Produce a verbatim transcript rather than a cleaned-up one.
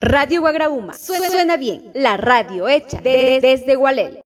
Radio Guagrauma. Suena bien, la radio hecha de- desde Gualel.